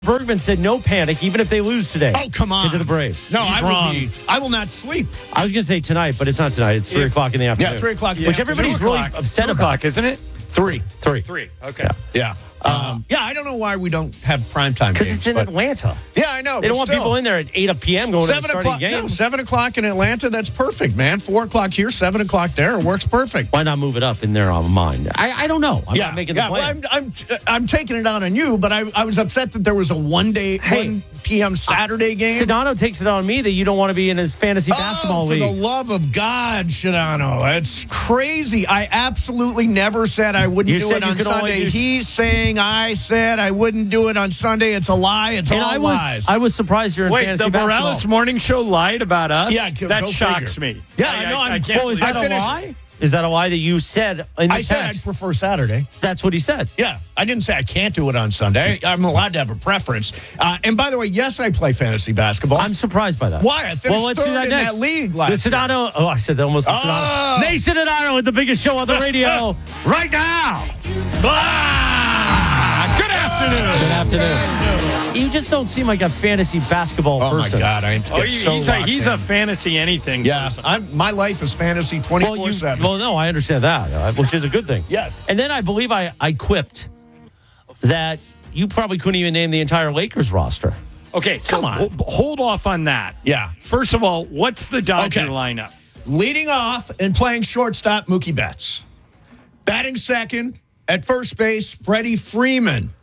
Bergman said no panic, even if they lose today. Oh, come on. Into the Braves. No, He's I will not sleep. I was going to say tonight, but it's not tonight. It's 3 o'clock in the afternoon. Yeah, 3 o'clock. Which everybody's really upset about. Isn't it? 3. Okay. Yeah. I don't know why we don't have primetime Because games. it's in Atlanta. Yeah, I know. They don't want people in there at 8 p.m. going to the starting game. No, 7 o'clock in Atlanta, that's perfect, man. 4 o'clock here, 7 o'clock there. It works perfect. Why not move it up in there on mine? I don't know. I'm not making the plan. Well, I'm taking it out on you, but I was upset that there was a 1 p.m. Saturday game. Sedano takes it on me that you don't want to be in his fantasy basketball league. For the love of God, Sedano. It's crazy. I absolutely never said I wouldn't do it on Sunday. He's saying I said I wouldn't do it on Sunday. It's a lie. It's all lies. I was surprised you're in fantasy basketball. Wait, the Morales Morning Show lied about us? Yeah, that shocks me. Yeah, I know. I can't. Well, is that a lie? Is that a lie that you said in the text? I said I'd prefer Saturday. That's what he said. Yeah. I didn't say I can't do it on Sunday. I'm allowed to have a preference. And by the way, yes, I play fantasy basketball. I'm surprised by that. Why? I finished let's do third that in next. that league last year. Sedano. Oh, I said that almost. Oh. Mason Sedano with the biggest show on the radio right now. Good afternoon. Good afternoon. You just don't seem like a fantasy basketball person. Oh, my God. I He's a fantasy anything person. My life is fantasy 24/7. Well, no, I understand that, which is a good thing. Yes. And then I believe I quipped that you probably couldn't even name the entire Lakers roster. Okay, so Come on. hold off on that. Yeah. First of all, what's the Dodger Okay. lineup? Leading off and playing shortstop, Mookie Betts. Batting second, at first base, Freddie Freeman.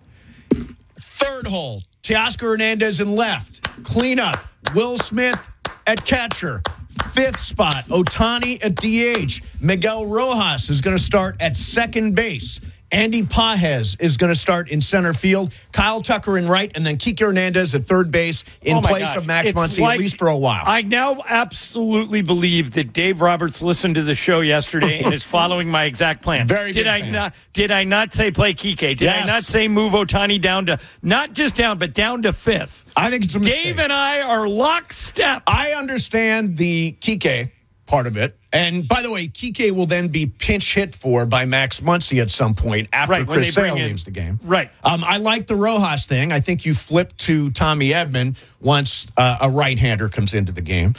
Third hole, Teoscar Hernandez in left. Cleanup, Will Smith at catcher. Fifth spot, Ohtani at DH. Miguel Rojas is going to start at second base. Andy Pages is going to start in center field. Kyle Tucker in right, and then Kike Hernandez at third base in place of Max Muncy, at least for a while. I now absolutely believe that Dave Roberts listened to the show yesterday and is following my exact plan. Very big fan. Did I not say play Kike? Did I not say move Ohtani down to, not just down, but down to fifth? I think it's a mistake. Dave and I are lockstep. I understand the Kike part of it. And by the way, Kike will then be pinch hit for by Max Muncy at some point after Chris Sale leaves the game. Right. I like the Rojas thing. I think you flip to Tommy Edman once a right-hander comes into the game.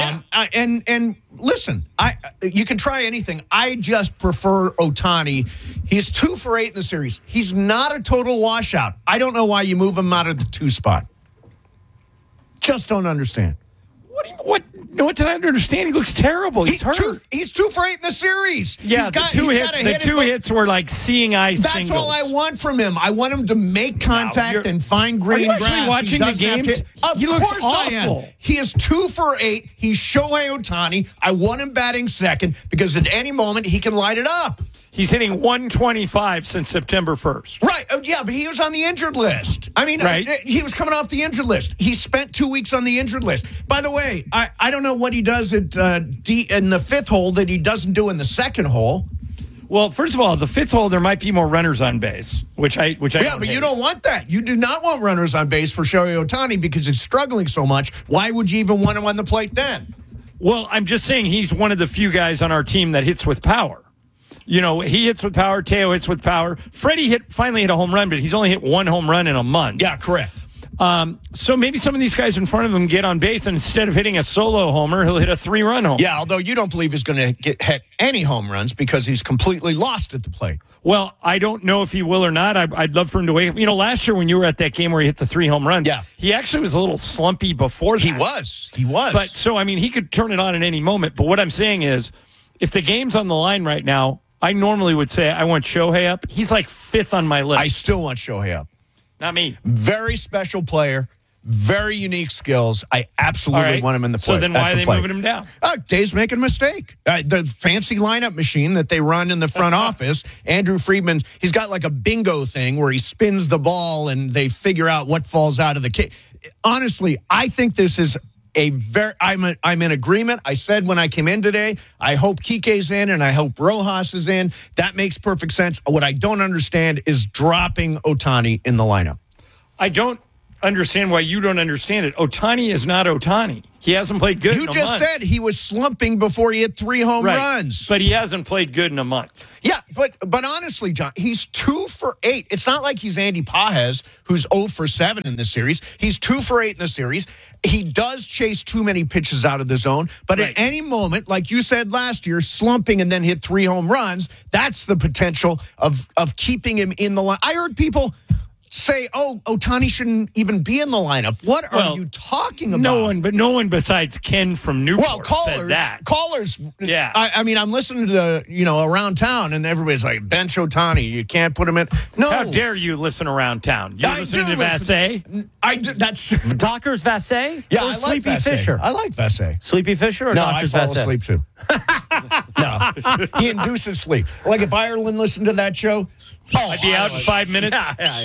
And listen, you can try anything. I just prefer Ohtani. He's 2 for 8 in the series. He's not a total washout. I don't know why you move him out of the 2 spot. Just don't understand. What did I understand? He looks terrible. He's hurt. He's 2 for 8 in the series. Yeah, the two hits were like seeing eye singles. That's all I want from him. I want him to make contact and find green grass. Are you actually watching the games? Of course I am. He is 2 for 8. He's Shohei Ohtani. I want him batting second because at any moment he can light it up. He's hitting 125 since September 1st. Right. Yeah, but he was on the injured list. I mean, he was coming off the injured list. He spent 2 weeks on the injured list. By the way, I don't know what he does at in the fifth hole that he doesn't do in the second hole. Well, first of all, the fifth hole, there might be more runners on base, which I yeah, but you don't want that. You do not want runners on base for Shohei Ohtani because he's struggling so much. Why would you even want him on the plate then? Well, I'm just saying he's one of the few guys on our team that hits with power. You know, he hits with power. Teo hits with power. Freddie finally hit a home run, but he's only hit 1 home run in a month. Yeah, correct. So maybe some of these guys in front of him get on base, and instead of hitting a solo homer, he'll hit a 3-run homer. Yeah, although you don't believe he's going to hit any home runs because he's completely lost at the plate. Well, I don't know if he will or not. I'd love for him to wake up. You know, last year when you were at that game where he hit the 3 home runs, he actually was a little slumpy before that. He was. But so, I mean, he could turn it on at any moment. But what I'm saying is, if the game's on the line right now, I normally would say I want Shohei up. He's like 5th on my list. I still want Shohei up. Not me. Very special player. Very unique skills. I absolutely want him in the play. So then why are they moving him down? Dave's making a mistake. The fancy lineup machine that they run in the front office, Andrew Friedman, he's got like a bingo thing where he spins the ball and they figure out what falls out of the cage. Honestly, I think this is I'm in agreement. I said when I came in today, I hope Kike's in and I hope Rojas is in. That makes perfect sense. What I don't understand is dropping Ohtani in the lineup. I don't understand why you don't understand it. Ohtani is not Ohtani. He hasn't played good in You a just month. said he was slumping before he hit 3 home Right. runs. But he hasn't played good in a month. Yeah, but honestly, John, he's 2 for 8. It's not like he's Andy Pajes, who's 0 for 7 in this series. He's 2 for 8 in the series. He does chase too many pitches out of the zone, but Right. at any moment, like you said last year, slumping and then hit 3 home runs, that's the potential of keeping him in the line. I heard people say, "Oh, Ohtani shouldn't even be in the lineup." What are Well, you talking about? No one besides Ken from Newport Well, said that. callers. Yeah. I mean, I'm listening to around town, and everybody's like, bench Ohtani. You can't put him in. No, How dare you listen around town? You I listening do to listen. Vasse? I do. That's Doctors Vasse? yeah. Or I like Sleepy Vasse. Fisher? I like Vasse. Sleepy Fisher or No, I Doctors fall Vasse? asleep too. No, he induces sleep. Like if Ireland listened to that show, I'd be out in 5 minutes.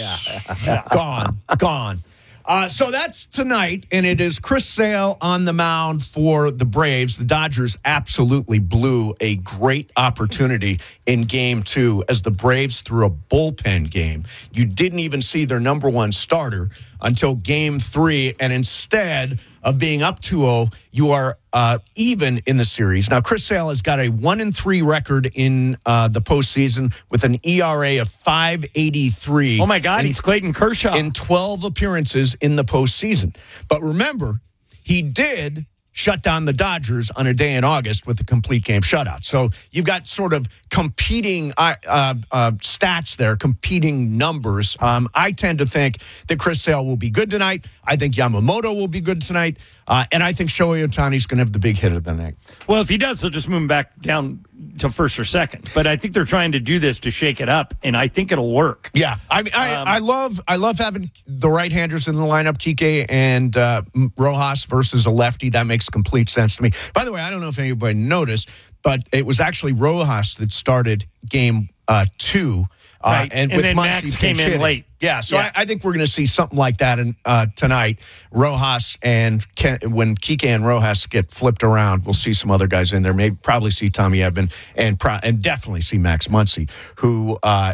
gone. So that's tonight, and it is Chris Sale on the mound for the Braves. The Dodgers absolutely blew a great opportunity in Game 2 as the Braves threw a bullpen game. You didn't even see their number one starter until Game 3, and instead of being up 2-0, you are even in the series. Now, Chris Sale has got a 1-3 record in the postseason with an ERA of 5.83. Oh, my God, he's Clayton Kershaw. In 12 appearances in the postseason. But remember, he did shut down the Dodgers on a day in August with a complete game shutout. So you've got sort of competing stats there, competing numbers. I tend to think that Chris Sale will be good tonight. I think Yamamoto will be good tonight. And I think Shohei Ohtani's going to have the big hit of the night. Well, if he does, he'll just move him back down to first or second. But I think they're trying to do this to shake it up, and I think it'll work. Yeah, I mean, I love having the right-handers in the lineup, Kike and Rojas versus a lefty. That makes complete sense to me. By the way, I don't know if anybody noticed, but it was actually Rojas that started Game 2. Right. And And with then Muncy Max came pinch in hitting. late. Yeah, so Yeah. I think we're going to see something like that tonight. Rojas and when Kike and Rojas get flipped around, we'll see some other guys in there. Maybe probably see Tommy Edman and definitely see Max Muncy, who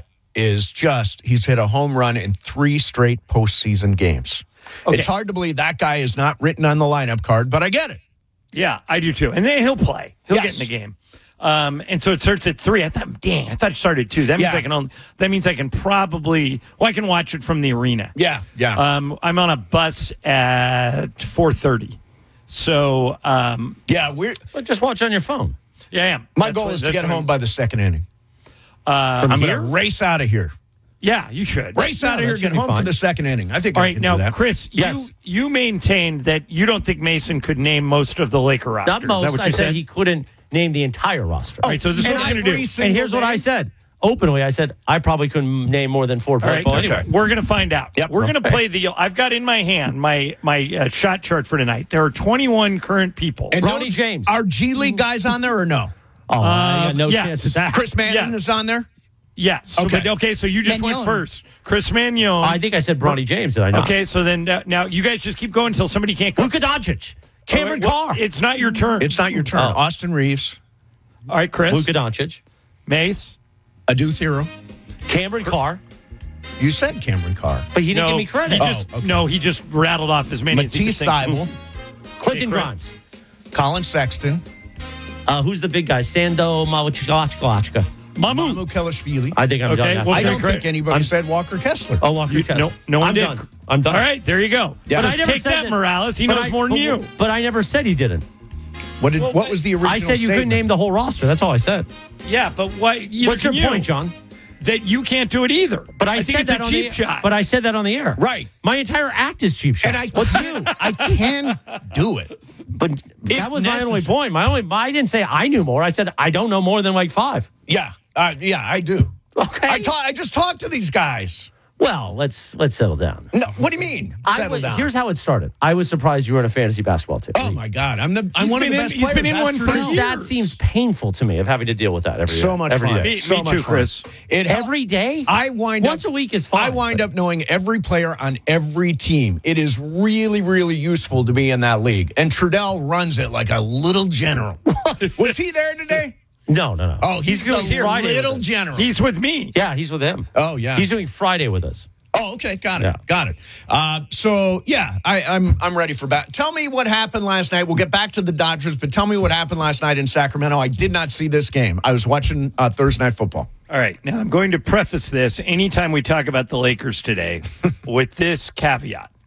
he's hit a home run in 3 straight postseason games. Okay. It's hard to believe that guy is not written on the lineup card, but I get it. Yeah, I do too. And then he'll play. He'll Yes. get in the game. And so it starts at 3. I thought it started at 2. That means Yeah. I can probably I can watch it from the arena. Yeah. I'm on a bus at 4:30. So Yeah, Well, just watch on your phone. yeah, I am. my goal is to get home by the second inning. From I'm going here? to race out of here. Yeah, you should. Race out of that here, should get be home for fine. the second inning. I think All I right, can now, do that. Chris, Yes. you maintained that you don't think Mason could name most of the Laker roster. Not Is that most. what I you said he couldn't name the entire roster. All right, so this is And what we're I going to do. recently- And here's what I said. Openly, I said I probably couldn't name more than 4 All right, people anyway. we're going to find out. Yep. We're going to play the. I've got in my hand my shot chart for tonight. There are 21 current people. And Ronnie no- James. Are G League guys on there or no? Oh, I got no yes. chance at that. Chris Manning Yeah. is on there? Yes. So, Okay. so you just went Magnon. first. Chris Magnon. I think I said Bronny James, did I not? Okay, so then now you guys just keep going until somebody can't go. Luka Doncic. Cameron Well, Carr. It's not your turn. It's not your turn. Oh. Austin Reeves, All right, Chris. Luka Doncic. Mace. Adu Thero. Cameron Carr. You said Cameron Carr. But he didn't No, give me credit. He just, okay. No, he just rattled off as many as he Matisse could think. Thybulle, Clinton Chris. Grimes. Colin Sexton, Who's the big guy? Sando Malachka. Mamu. Mamu Kelishvili. I think I'm Okay, done. after well, I that. don't great. think anybody said Walker Kessler. Oh, Walker Kessler. No one I'm did. done. I'm done. All right, there you go. Yeah. But But I never take said that, that. Morales. He But knows more than you. But I never said he didn't. What was the original I said you couldn't statement? name the whole roster. That's all I said. Yeah, but what? What's your point, John? That you can't do it either. But I, think said it's that a on cheap the shot. But I said that on the air. Right. My entire act is cheap shots. And What's new? I can do it. But that was my only necessary. point. I didn't say I knew more. I said I don't know more than like 5. Yeah, I do. Okay. I just talked to these guys. Well, let's settle down. No, what do you mean? Settle down. Here's how it started. I was surprised you were in a fantasy basketball team. Oh my God, I'm one of been the in- best he's players. been in Ask one for Trudell. years. That seems painful to me of having to deal with that every So day. much every fun. day. Me So much too, fun. Chris. Every day? I wind Once up a week is fine. I wind up knowing every player on every team. It is really, really useful to be in that league. And Trudell runs it like a little general. Was he there today? No. Oh, he's doing the Friday with little us. general. He's with me. Yeah, he's with him. Oh, yeah. He's doing Friday with us. Oh, okay, got it, Yeah. got it. So yeah, I'm ready for bat. Tell me what happened last night. We'll get back to the Dodgers, but tell me what happened last night in Sacramento. I did not see this game. I was watching Thursday Night Football. All right. Now, I'm going to preface this anytime we talk about the Lakers today with this caveat.